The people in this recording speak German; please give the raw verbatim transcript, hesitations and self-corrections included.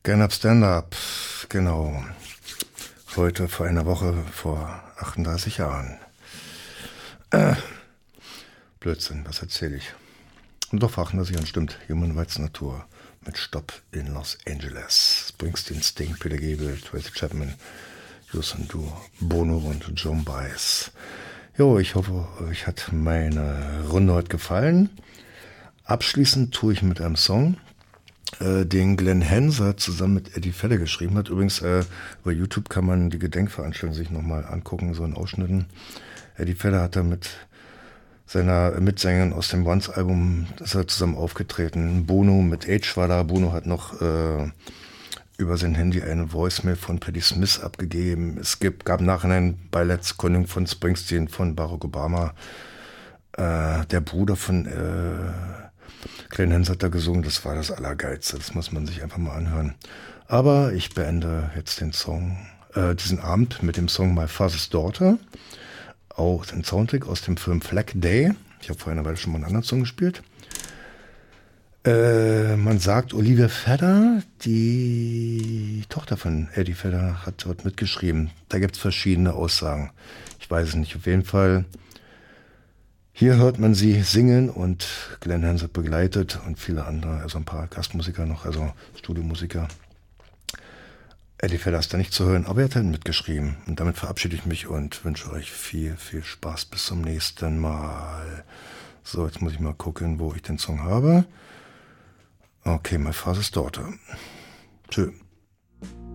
Get Up, Stand Up, genau. Heute vor einer Woche, vor achtunddreißig Jahren. Äh, Blödsinn, was erzähle ich? Und doch vor achtunddreißig Jahren, stimmt. Human Rights Natur mit Stopp in Los Angeles. Springsteen, Sting, Peter Gabriel, Tracy Chapman, Houston Du, Bono und Joan Baez. Jo, ich hoffe, euch hat meine Runde heute gefallen. Abschließend tue ich mit einem Song, äh, den Glenn Henser zusammen mit Eddie Vedder geschrieben hat. Übrigens, äh, über YouTube kann man die Gedenkveranstaltung sich nochmal angucken, so in Ausschnitten. Eddie Vedder hat da mit seiner Mitsängerin aus dem Once-Album, ist er zusammen aufgetreten. Bono mit Age war da. Bono hat noch äh, über sein Handy eine Voicemail von Patti Smith abgegeben. Es gibt, gab nachher eine Beileidskundung von Springsteen, von Barack Obama. Äh, der Bruder von äh, Glenn Henser hat da gesungen. Das war das Allergeilste. Das muss man sich einfach mal anhören. Aber ich beende jetzt den Song, äh, diesen Abend mit dem Song My Father's Daughter. Auch den Soundtrack aus dem Film Flag Day. Ich habe vor einer Weile schon mal einen anderen Song gespielt. Äh, man sagt, Olivia Vedder, die Tochter von Eddie Vedder, hat dort mitgeschrieben. Da gibt es verschiedene Aussagen. Ich weiß es nicht. Auf jeden Fall, hier hört man sie singen und Glenn Henser begleitet und viele andere, also ein paar Gastmusiker noch, also Studiomusiker. Eddie Vedder ist da nicht zu hören, aber er hat halt mitgeschrieben. Und damit verabschiede ich mich und wünsche euch viel, viel Spaß. Bis zum nächsten Mal. So, jetzt muss ich mal gucken, wo ich den Song habe. Okay, My Father's Daughter. Tschö.